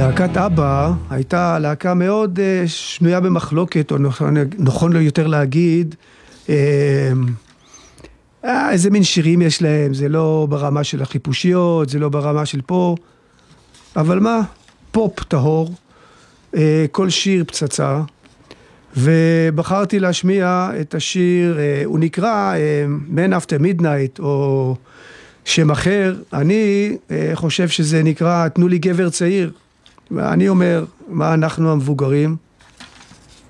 להקת אבא הייתה להקה מאוד שנויה במחלוקת, או נכון לו יותר להגיד, איזה מין שירים יש להם, זה לא ברמה של החיפושיות, זה לא ברמה של פה, אבל מה? פופ טהור, כל שיר פצצה, ובחרתי להשמיע את השיר, הוא נקרא Man After Midnight, או שם אחר. אני חושב שזה נקרא תנו לי גבר צעיר, ואני אומר, מה אנחנו המבוגרים